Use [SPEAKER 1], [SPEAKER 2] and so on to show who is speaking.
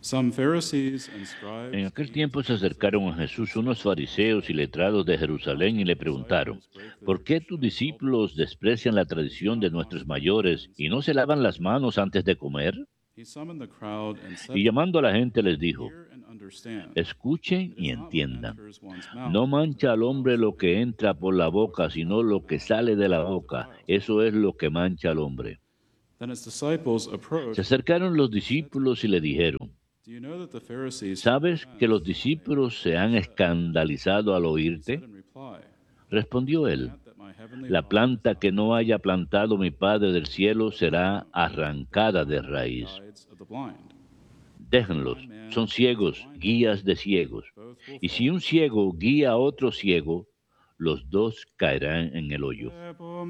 [SPEAKER 1] En aquel tiempo se acercaron a Jesús unos fariseos y letrados de Jerusalén y le preguntaron, ¿por qué tus discípulos desprecian la tradición de nuestros mayores y no se lavan las manos antes de comer? Y llamando a la gente les dijo, escuchen y entiendan. No mancha al hombre lo que entra por la boca, sino lo que sale de la boca. Eso es lo que mancha al hombre. Se acercaron los discípulos y le dijeron, ¿sabes que los discípulos se han escandalizado al oírte? Respondió él, la planta que no haya plantado mi Padre del cielo será arrancada de raíz. Déjenlos, son ciegos, guías de ciegos. Y si un ciego guía a otro ciego, los dos caerán en el hoyo.